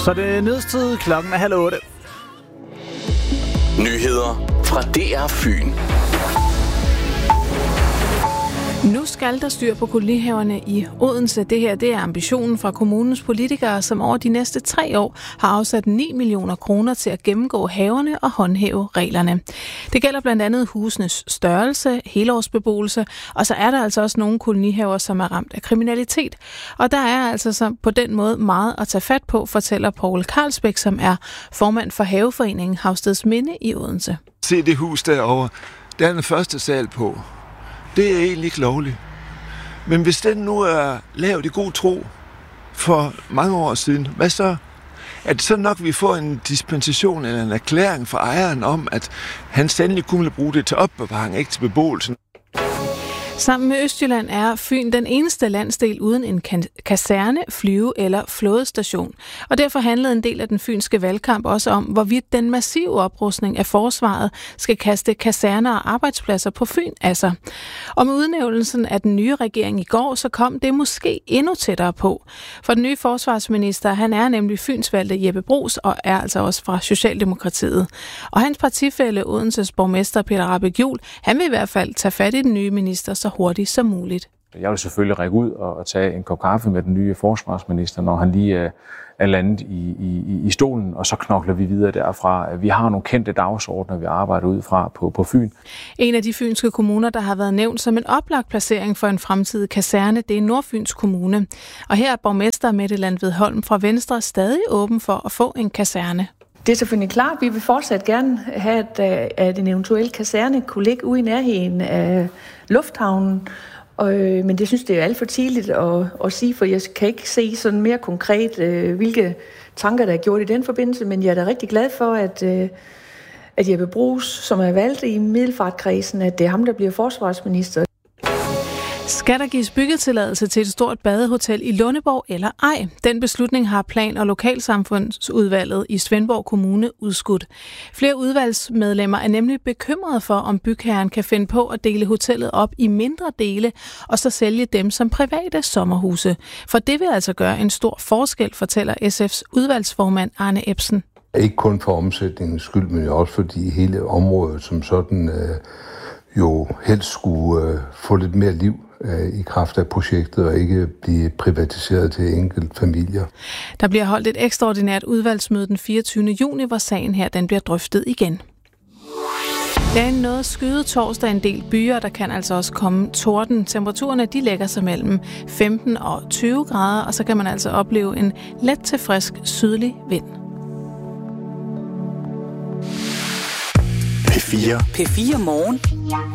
Så det er nyhedstid, klokken er 7:30. Nyheder fra DR Fyn. Nu skal der styr på kolonihaverne i Odense. Det her det er ambitionen fra kommunens politikere, som over de næste 3 år har afsat 9 millioner kroner til at gennemgå haverne og håndhæve reglerne. Det gælder blandt andet husenes størrelse, helårsbeboelse, og så er der altså også nogle kolonihaver, som er ramt af kriminalitet. Og der er altså så på den måde meget at tage fat på, fortæller Poul Carlsbæk, som er formand for Haveforeningen Havstedsminde i Odense. Se det hus derovre, der er den første sal på. Det er egentlig ikke lovligt. Men hvis den nu er lavet i god tro for mange år siden, hvad så? Er det så nok, at vi får en dispensation eller en erklæring fra ejeren om, at han sandelig kunne bruge det til opbevaring, ikke til beboelsen? Sammen med Østjylland er Fyn den eneste landsdel uden en kaserne, flyve- eller flådestation. Og derfor handlede en del af den fynske valgkamp også om, hvorvidt den massive oprustning af forsvaret skal kaste kaserner og arbejdspladser på Fyn af sig. Og med udnævnelsen af den nye regering i går, så kom det måske endnu tættere på. For den nye forsvarsminister, han er nemlig fynsvalgte Jeppe Bruus og er altså også fra Socialdemokratiet. Og hans partifælle, Odenses borgmester Peter Rahbæk-Juel, han vil i hvert fald tage fat i den nye minister så hurtigt som muligt. Jeg vil selvfølgelig række ud og tage en kop kaffe med den nye forsvarsminister, når han lige er landet i stolen, og så knokler vi videre derfra. Vi har nogle kendte dagsordner, vi arbejder ud fra på Fyn. En af de fynske kommuner, der har været nævnt som en oplagt placering for en fremtidig kaserne, det er Nordfyns Kommune. Og her er borgmester Mette Landved Holm fra Venstre stadig åben for at få en kaserne. Det er selvfølgelig klart, vi vil fortsat gerne have, at en eventuel kaserne kunne ligge ude i nærheden af lufthavnen. Men det synes jeg er alt for tidligt at sige, for jeg kan ikke se sådan mere konkret, hvilke tanker, der er gjort i den forbindelse. Men jeg er da rigtig glad for, at Jeppe Bruus, som er valgt i Middelfartkredsen, at det er ham, der bliver forsvarsminister. Skal der gives byggetilladelse til et stort badehotel i Lundeborg eller ej? Den beslutning har Plan- og Lokalsamfundsudvalget i Svendborg Kommune udskudt. Flere udvalgsmedlemmer er nemlig bekymrede for, om bygherren kan finde på at dele hotellet op i mindre dele og så sælge dem som private sommerhuse. For det vil altså gøre en stor forskel, fortæller SF's udvalgsformand Arne Ebsen. Ikke kun for omsætningens skyld, men også fordi hele området som sådan jo helst skulle få lidt mere liv i kraft af projektet og ikke blive privatiseret til enkelte familier. Der bliver holdt et ekstraordinært udvalgsmøde den 24. juni, hvor sagen her den bliver drøftet igen. Det er en noget skyet torsdag en del byer, der kan altså også komme torden. Temperaturerne de lægger sig mellem 15 og 20 grader, og så kan man altså opleve en let til frisk sydlig vind. P4 Morgen.